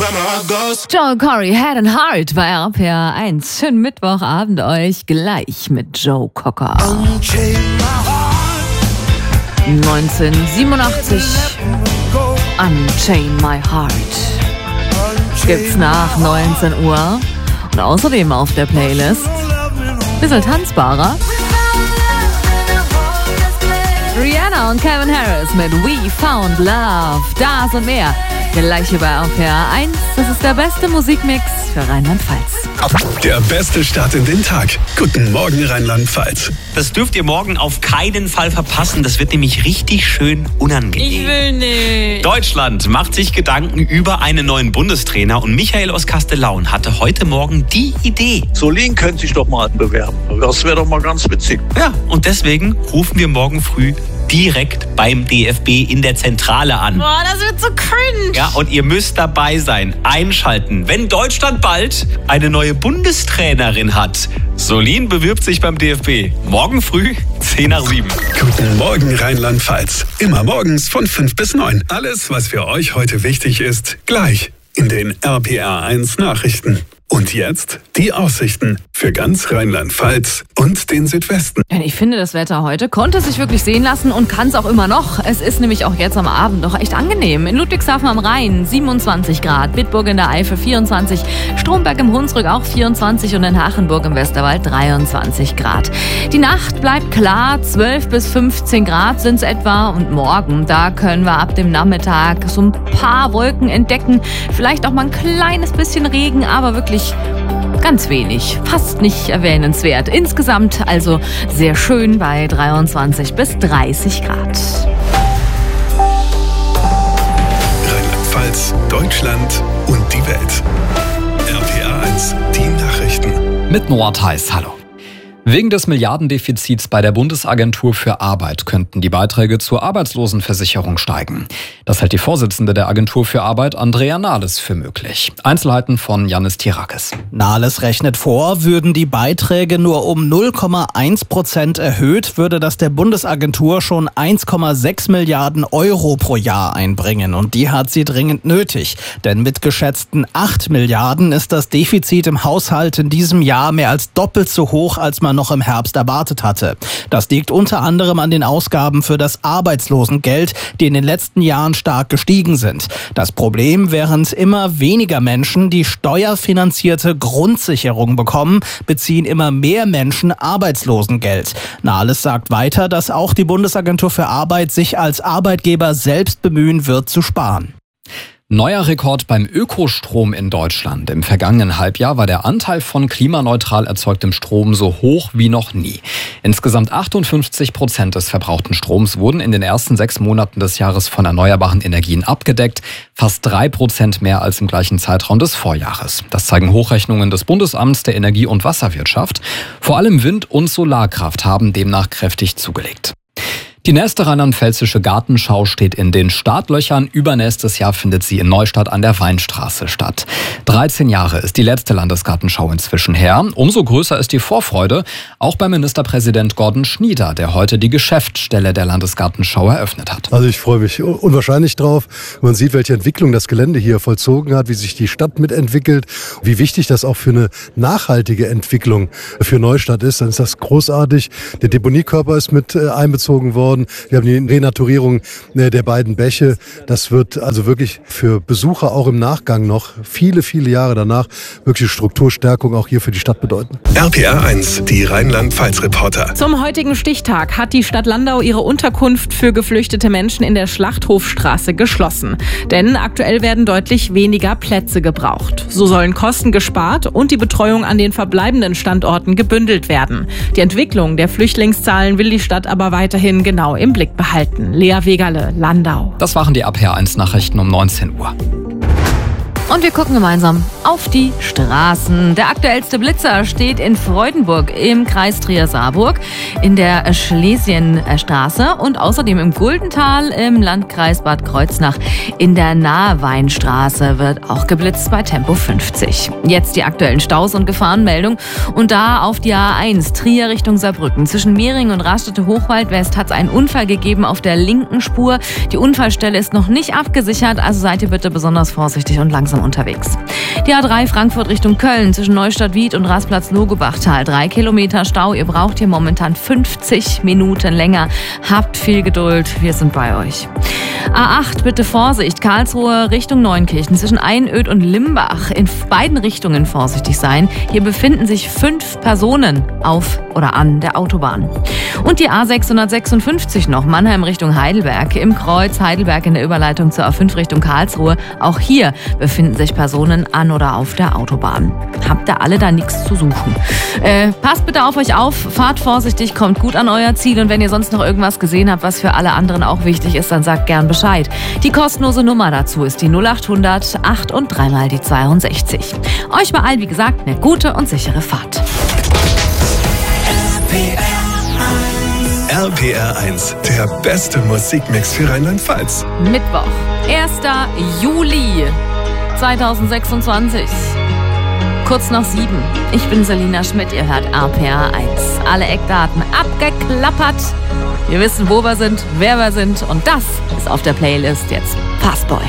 Joel Corey, Head and Heart bei RPR 1. Schönen Mittwochabend euch gleich mit Joe Cocker. 1987 Unchain My Heart gibt's nach 19 Uhr und außerdem auf der Playlist bisschen tanzbarer Rihanna und Calvin Harris mit We Found Love. Das und mehr gleich hier bei RPR 1. Das ist der beste Musikmix für Rheinland-Pfalz. Der beste Start in den Tag. Guten Morgen, Rheinland-Pfalz. Das dürft ihr morgen auf keinen Fall verpassen. Das wird nämlich richtig schön unangenehm. Ich will nicht. Deutschland macht sich Gedanken über einen neuen Bundestrainer und Michael aus Kastellaun hatte heute Morgen die Idee. Solin könnte sich doch mal bewerben. Das wäre doch mal ganz witzig. Ja, und deswegen rufen wir morgen früh direkt beim DFB in der Zentrale an. Boah, das wird so cringe. Ja, und ihr müsst dabei sein, einschalten, wenn Deutschland bald eine neue Bundestrainerin hat. Solin bewirbt sich beim DFB. Morgen früh, 6:50. Guten Morgen, Rheinland-Pfalz. Immer morgens von 5 bis 9. Alles, was für euch heute wichtig ist, gleich in den RPR 1 Nachrichten. Und jetzt die Aussichten für ganz Rheinland-Pfalz und den Südwesten. Ich finde, das Wetter heute konnte sich wirklich sehen lassen und kann es auch immer noch. Es ist nämlich auch jetzt am Abend noch echt angenehm. In Ludwigshafen am Rhein 27 Grad, Bitburg in der Eifel 24, Stromberg im Hunsrück auch 24 und in Hachenburg im Westerwald 23 Grad. Die Nacht bleibt klar, 12 bis 15 Grad sind es etwa. Und morgen, da können wir ab dem Nachmittag so ein paar Wolken entdecken. Vielleicht auch mal ein kleines bisschen Regen, aber wirklich ganz wenig, fast nicht erwähnenswert. Insgesamt also sehr schön bei 23 bis 30 Grad. Rheinland-Pfalz, Deutschland und die Welt. RPR 1, die Nachrichten. Mit Noah Theis, hallo. Wegen des Milliardendefizits bei der Bundesagentur für Arbeit könnten die Beiträge zur Arbeitslosenversicherung steigen. Das hält die Vorsitzende der Agentur für Arbeit, Andrea Nahles, für möglich. Einzelheiten von Yannis Tirakis. Nahles rechnet vor, würden die Beiträge nur um 0,1% erhöht, würde das der Bundesagentur schon 1,6 Milliarden Euro pro Jahr einbringen. Und die hat sie dringend nötig. Denn mit geschätzten 8 Milliarden ist das Defizit im Haushalt in diesem Jahr mehr als doppelt so hoch, als man noch im Herbst erwartet hatte. Das liegt unter anderem an den Ausgaben für das Arbeitslosengeld, die in den letzten Jahren stark gestiegen sind. Das Problem, während immer weniger Menschen die steuerfinanzierte Grundsicherung bekommen, beziehen immer mehr Menschen Arbeitslosengeld. Nahles sagt weiter, dass auch die Bundesagentur für Arbeit sich als Arbeitgeber selbst bemühen wird, zu sparen. Neuer Rekord beim Ökostrom in Deutschland. Im vergangenen Halbjahr war der Anteil von klimaneutral erzeugtem Strom so hoch wie noch nie. Insgesamt 58% des verbrauchten Stroms wurden in den ersten 6 Monaten des Jahres von erneuerbaren Energien abgedeckt. Fast 3% mehr als im gleichen Zeitraum des Vorjahres. Das zeigen Hochrechnungen des Bundesamts der Energie- und Wasserwirtschaft. Vor allem Wind- und Solarkraft haben demnach kräftig zugelegt. Die nächste rheinland-pfälzische Gartenschau steht in den Startlöchern. Übernächstes Jahr findet sie in Neustadt an der Weinstraße statt. 13 Jahre ist die letzte Landesgartenschau inzwischen her. Umso größer ist die Vorfreude, auch bei Ministerpräsident Gordon Schnieder, der heute die Geschäftsstelle der Landesgartenschau eröffnet hat. Also ich freue mich unwahrscheinlich drauf. Man sieht, welche Entwicklung das Gelände hier vollzogen hat, wie sich die Stadt mitentwickelt, wie wichtig das auch für eine nachhaltige Entwicklung für Neustadt ist. Dann ist das großartig. Der Deponiekörper ist mit einbezogen worden. Wir haben die Renaturierung der beiden Bäche. Das wird also wirklich für Besucher auch im Nachgang noch viele, viele Jahre danach wirklich Strukturstärkung auch hier für die Stadt bedeuten. RPR 1, die Rheinland-Pfalz-Reporter. Zum heutigen Stichtag hat die Stadt Landau ihre Unterkunft für geflüchtete Menschen in der Schlachthofstraße geschlossen. Denn aktuell werden deutlich weniger Plätze gebraucht. So sollen Kosten gespart und die Betreuung an den verbleibenden Standorten gebündelt werden. Die Entwicklung der Flüchtlingszahlen will die Stadt aber weiterhin genau im Blick behalten. Lea Wegerle, Landau. Das waren die RPR 1 Nachrichten um 19 Uhr. Und wir gucken gemeinsam auf die Straßen. Der aktuellste Blitzer steht in Freudenburg im Kreis Trier-Saarburg in der Schlesienstraße und außerdem im Guldental im Landkreis Bad Kreuznach in der Nahweinstraße wird auch geblitzt bei Tempo 50. Jetzt die aktuellen Staus und Gefahrenmeldung und da auf die A1 Trier Richtung Saarbrücken. Zwischen Mehring und Raststätte-Hochwald West hat es einen Unfall gegeben auf der linken Spur. Die Unfallstelle ist noch nicht abgesichert, also seid ihr bitte besonders vorsichtig und langsam unterwegs. Die A3 Frankfurt Richtung Köln zwischen Neustadt-Wied und Rastplatz-Logebachtal. 3 Kilometer Stau. Ihr braucht hier momentan 50 Minuten länger. Habt viel Geduld. Wir sind bei euch. A8, bitte Vorsicht. Karlsruhe Richtung Neunkirchen zwischen Einöd und Limbach. In beiden Richtungen vorsichtig sein. Hier befinden sich 5 Personen auf oder an der Autobahn. Und die A656 noch. Mannheim Richtung Heidelberg. Im Kreuz Heidelberg in der Überleitung zur A5 Richtung Karlsruhe. Auch hier befinden sich Personen an oder auf der Autobahn. Habt ihr alle da nichts zu suchen. Passt bitte auf euch auf. Fahrt vorsichtig, kommt gut an euer Ziel. Und wenn ihr sonst noch irgendwas gesehen habt, was für alle anderen auch wichtig ist, dann sagt gern Bescheid. Die kostenlose Nummer dazu ist die 0800 8 und 3 mal die 62. Euch bei allen, wie gesagt, eine gute und sichere Fahrt. RPR 1, der beste Musikmix für Rheinland-Pfalz. Mittwoch, 1. Juli 2026. Kurz nach 7. Ich bin Selina Schmidt, ihr hört RPR 1. Alle Eckdaten abgeklappert. Wir wissen, wo wir sind, wer wir sind und das ist auf der Playlist jetzt Fastboy.